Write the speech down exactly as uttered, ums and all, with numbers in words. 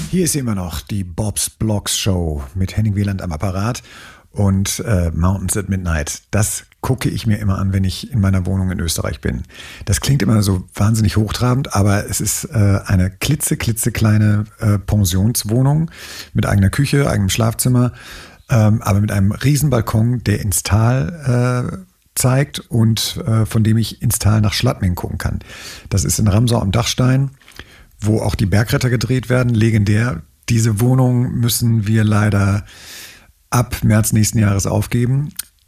Hier ist immer noch die Bob's Blocks Show mit Henning Wieland am Apparat und äh, Mountains at Midnight. Das gucke ich mir immer an, wenn ich in meiner Wohnung in Österreich bin. Das klingt immer so wahnsinnig hochtrabend, aber es ist äh, eine klitze, klitzekleine äh, Pensionswohnung mit eigener Küche, eigenem Schlafzimmer, ähm, aber mit einem riesen Balkon, der ins Tal äh, zeigt und äh, von dem ich ins Tal nach Schladming gucken kann. Das ist in Ramsau am Dachstein, wo auch die Bergretter gedreht werden, legendär. Diese Wohnung müssen wir leider ab März nächsten Jahres aufgeben.